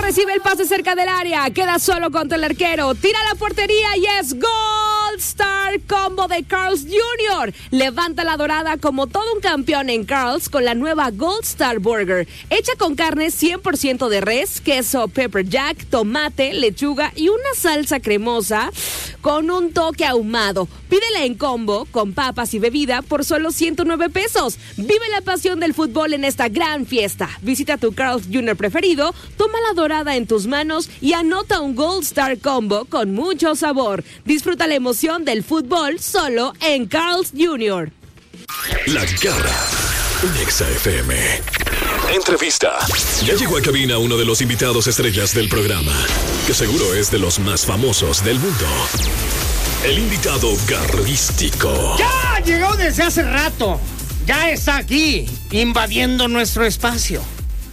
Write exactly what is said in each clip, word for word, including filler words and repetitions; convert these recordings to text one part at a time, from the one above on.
recibe el pase cerca del área, queda solo contra el arquero, tira la portería y es Gold Star Combo de Carl's junior Levanta la dorada como todo un campeón en Carl's con la nueva Gold Star Burger, hecha con carne cien por ciento de res, queso pepper jack, tomate, lechuga y una salsa cremosa con un toque ahumado. Pídela en combo con papas y bebida por solo ciento nueve pesos. Vive la pasión del fútbol en esta gran fiesta. Visita tu Carl's junior preferido, toma la dorada en tus manos y anota un Gold Star Combo con mucho sabor. Disfruta la emoción del fútbol solo en Carl's junior La Garra en Exa F M. Entrevista. Ya llegó a cabina uno de los invitados estrellas del programa, que seguro es de los más famosos del mundo. El invitado garrístico. Ya llegó desde hace rato. Ya está aquí, invadiendo nuestro espacio.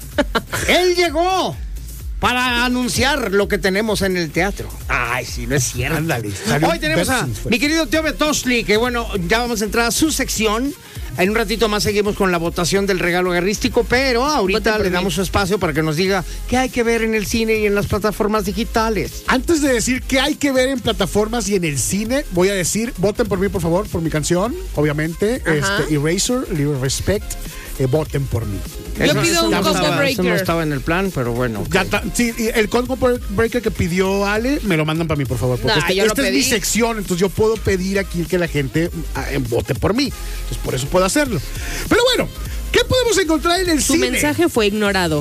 Él llegó para anunciar lo que tenemos en el teatro. Ay, sí, no es cierto. Ándale. Hoy tenemos a mi querido Tío Betosli, que bueno, ya vamos a entrar a su sección. En un ratito más seguimos con la votación del regalo garrístico, pero ahorita le damos su espacio para que nos diga qué hay que ver en el cine y en las plataformas digitales. Antes de decir qué hay que ver en plataformas y en el cine, voy a decir, voten por mí, por favor, por mi canción, obviamente. Este, Eraser, Little Respect, eh, voten por mí. Yo Eso, pido un no combo estaba, breaker. eso no estaba en el plan, pero bueno. Ya Okay. ta- sí, y el combo breaker que pidió Ale, me lo mandan para mí, por favor. Porque Nah, este- yo lo esta es pedí. mi sección, entonces yo puedo pedir aquí que la gente ah, eh, vote por mí. Entonces por eso puedo hacerlo. Pero bueno, ¿qué podemos encontrar en el Su cine? mensaje fue ignorado.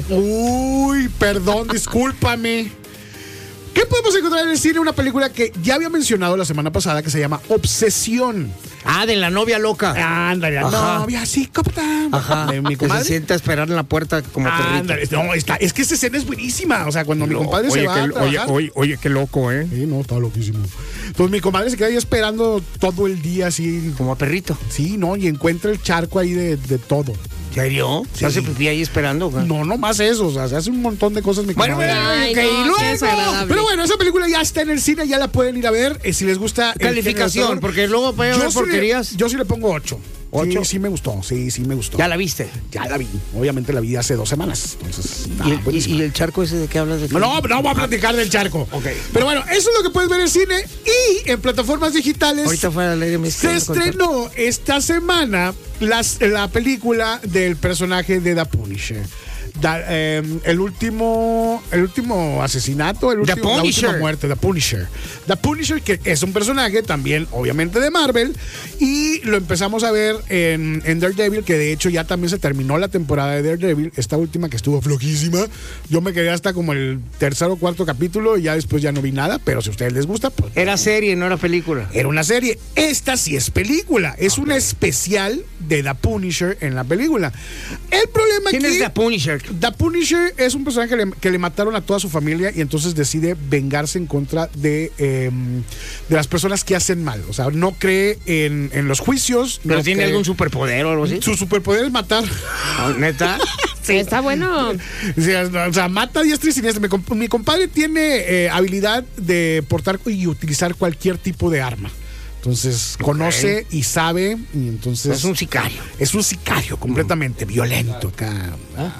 Uy, perdón, discúlpame. ¿Qué podemos encontrar en el cine? Una película que ya había mencionado la semana pasada que se llama Obsesión. Ah, de la novia loca. Ándale, Ajá. novia, sí, capitán. Ajá. De mi Que se comadre. sienta a esperar en la puerta como perrito. Ándale, no, está, es que esa escena es buenísima. O sea, cuando mi compadre oye, se va qué, a oye, trabajar. oye, oye, qué loco, ¿eh? Sí, no, está loquísimo. Entonces mi comadre se queda ahí esperando todo el día así. Como a perrito. Sí, no, y encuentra el charco ahí de, de todo. ¿En serio? Sí. ¿Se hace pipí ahí esperando? güey? No, no más eso, o sea, se hace un montón de cosas mi Bueno, comadre. bueno, Ay, ok, no, y qué luego. desagradable. Pero bueno, esa película ya está en el cine, ya la pueden ir a ver. Eh, si les gusta el Calificación, género de terror. porque luego puede haber Yo sí le- porquerías. Yo sí le pongo ocho. ¿Ocho? Sí, sí me gustó, sí, sí me gustó. ¿Ya la viste? Ya la vi. Obviamente la vi hace dos semanas. Entonces, ¿Y, ah, y- buenísima. y el charco ese de qué hablas? De qué? No, no voy a platicar del charco. Ok. Pero bueno, eso es lo que puedes ver en cine y en plataformas digitales. Ahorita fuera al aire me Se estoy contando. estrenó esta semana las- la película del personaje de The Punisher. Da- eh, el último el último asesinato, el The último, la Punisher. última muerte, The Punisher. The Punisher, que es un personaje también, obviamente, de Marvel, y lo empezamos a ver en, en Daredevil, que de hecho ya también se terminó la temporada de Daredevil, esta última que estuvo flojísima. Yo me quedé hasta como el tercer o cuarto capítulo y ya después ya no vi nada, pero si a ustedes les gusta, pues Era serie, no era película. era una serie. Esta sí es película. Es una especial de The Punisher en la película. El problema ¿Quién aquí... es The Punisher? The Punisher es un personaje que le, que le mataron a toda su familia y entonces decide vengarse en contra de, eh, de las personas que hacen mal. O sea, no cree en, en los juicios. ¿Pero no tiene cree- algún superpoder o algo así? Su superpoder es matar. Ah, ¿neta? Está bueno. O sea, o sea, mata a diestra y siniestra. Mi, comp- mi compadre tiene eh, habilidad de portar y utilizar cualquier tipo de arma. Entonces, conoce y sabe, y entonces... Es un sicario. Es un sicario completamente violento acá. ¿ah?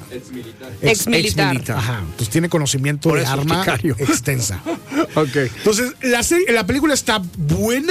Ex militar. Ex-militar. Ajá, entonces tiene conocimiento Por de eso, arma sicario. extensa. Ok. Entonces, la, serie- la película está buena,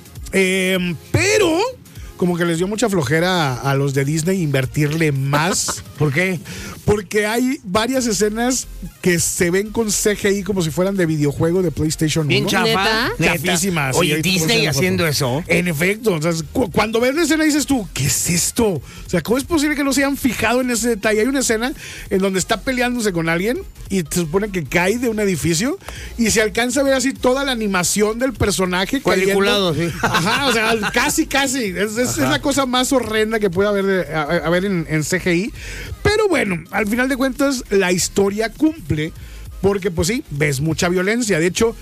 eh, pero como que les dio mucha flojera a, a los de Disney invertirle más. ¿Por qué? Porque hay varias escenas que se ven con C G I como si fueran de videojuego de PlayStation Bien uno. chafa. ¿Neta? Neta. Chafísima, sí, Oye, ahí te voy a Disney enseñar la haciendo foto. eso. En efecto, o sea, cu- cuando ves la escena dices tú, ¿qué es esto? O sea, ¿cómo es posible que no se hayan fijado en ese detalle? Hay una escena en donde está peleándose con alguien y se supone que cae de un edificio y se alcanza a ver así toda la animación del personaje Cuadriculado, cayendo. sí. Ajá, o sea, casi, casi. Es, es- es la cosa más horrenda que puede haber, de- a, a ver en, en C G I. Pero bueno, al final de cuentas, la historia cumple porque, pues sí, ves mucha violencia. De hecho,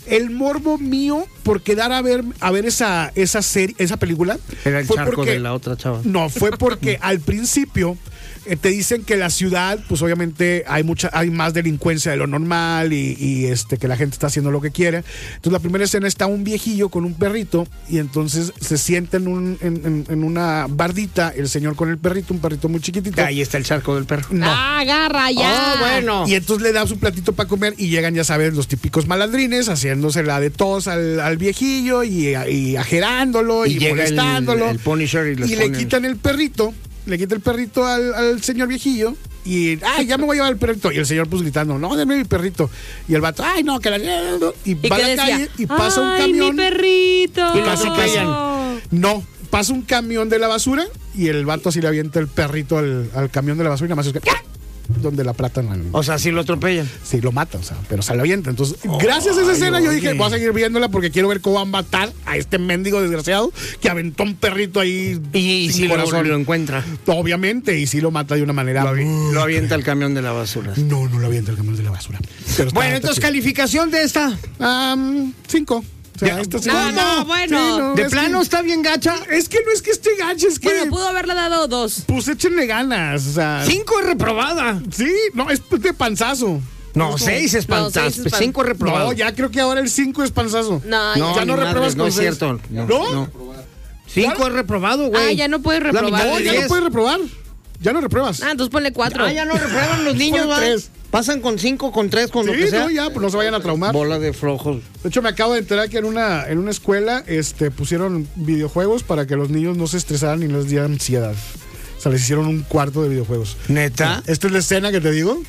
el morbo mío por quedar a ver a ver esa esa serie, esa película. Era el fue charco porque, de la otra chava. No, fue porque al principio eh, te dicen que la ciudad, pues obviamente hay mucha, hay más delincuencia de lo normal y, y este que la gente está haciendo lo que quiere. Entonces la primera escena está un viejillo con un perrito y entonces se sienta en, un, en, en, en una bardita el señor con el perrito, un perrito muy chiquitito. Ahí está el charco del perro. No. Ah, agarra ya. Oh, bueno. Y entonces le da su platito para comer y llegan, ya sabes, los típicos malandrines haciéndose la de tos al, al viejillo y, y ajerándolo y, Y llega el- molestándolo. el Punisher y les le ponen- quitan el perrito, le quita el perrito al, al señor viejillo y, ay, ya me voy a llevar el perrito. Y el señor pues gritando, no, denme mi perrito. Y el vato, ay, no, que la... Y, ¿Y va a qué la decía? calle y pasa un Ay, camión. mi perrito. Y casi no. callan. No, pasa un camión de la basura y el vato así le avienta el perrito al, al camión de la basura y nada más es que... donde la platan al... O sea, si lo atropellan. Sí, lo mata, o sea, pero se lo avienta. Entonces, gracias a esa escena, yo dije, oye. voy a seguir viéndola porque quiero ver cómo van a matar a este mendigo desgraciado que aventó un perrito ahí. Y, y sin si lo, corazón. lo encuentra. Obviamente, y sí lo mata de una manera. Lo, avi- lo avienta al camión de la basura. No, no lo avienta el camión de la basura. Pero está- Bueno, está entonces, chido. calificación de esta. Am, cinco. O sea, Ya, esta sí- no, no, bueno. ¿De es plano que- está bien gacha? Es que no es que esté gacha, es que. Bueno, pudo haberle dado dos. Pues échenle ganas, o sea. Cinco es reprobada. Sí, no, es de panzazo. No, Es como- seis es No, panzazo. seis es pan- Cinco es reprobado. No, ya creo que ahora el cinco es panzazo. No, No, ya. ya no ni repruebas madres, no con es seis. cierto. No, ¿No? no. Cinco ¿Cuál? es reprobado, güey. Ah, ya no puedes La mitad reprobar. de No, ya diez. no puedes reprobar. Ya no repruebas. Ah, entonces ponle cuatro. Ah, ya no reprueban los niños, Ponle ¿va? tres. Pasan con cinco, con tres, con lo Sí, que sea. no, ya, pues no se vayan a traumar. Bola de flojos. De hecho, me acabo de enterar que en una, en una escuela este, pusieron videojuegos para que los niños no se estresaran ni les dieran ansiedad. O sea, les hicieron un cuarto de videojuegos. ¿Neta? Esta es la escena que te digo,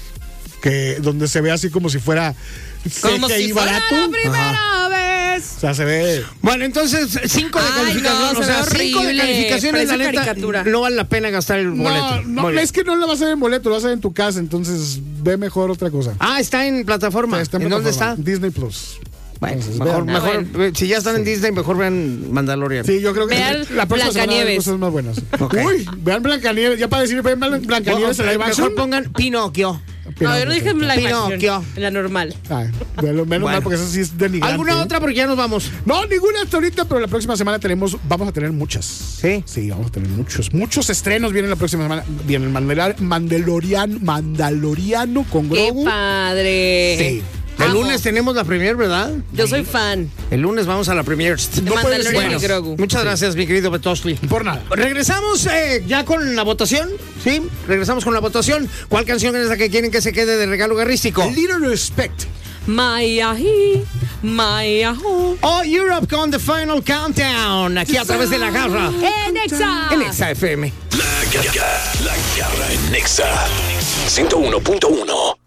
que donde se ve así como si fuera Como C G I si fuera barato. la primera Ajá. vez. O sea, se ve... Bueno, entonces, cinco de Ay, calificación. no, o se sea, ve cinco de horrible. calificaciones, la Parece neta, caricatura. no vale la pena gastar el boleto. No, no, Muy bien. es que no lo vas a ver en boleto, lo vas a ver en tu casa, entonces ve mejor otra cosa. Ah, está en plataforma. Está ¿En dónde está? plataforma, Disney Plus. Bueno, Entonces, mejor, vean. mejor, Ah, bueno. si ya están en Disney, mejor vean Mandalorian. Sí, yo creo que Vean la próxima semana hay Blancanieves. cosas más buenas. Ok. Uy, vean Blancanieves, ya para decir, vean Blancanieves en live mejor action. pongan Pinocchio. No, yo no dije en la Pinocchio. imagen. En la normal. Ay, menos Bueno. mal porque eso sí es denigrante. ¿Alguna ¿eh? otra? Porque ya nos vamos. No, ninguna hasta ahorita, pero la próxima semana tenemos, vamos a tener muchas. ¿Sí? Sí, vamos a tener muchos, muchos estrenos vienen la próxima semana. Viene el Mandalor- Mandalorian, Mandaloriano con ¡Qué Grogu. padre! Sí. El Amo. lunes tenemos la premier, ¿verdad? Yo soy fan. El lunes vamos a la premier. De No puedes- Mandalorian bueno, y Grogu. Muchas gracias, mi querido Betoshli. Por nada. Regresamos eh, ya con la votación, ¿sí? Regresamos con la votación. ¿Cuál canción es la que quieren que se quede de regalo garrístico? A little respect. My ají, my ajú. Oh, Europe con The Final Countdown. Aquí a través de la garra. En Exa. En Exa F M. La garra, la garra en Nexa ciento uno punto uno.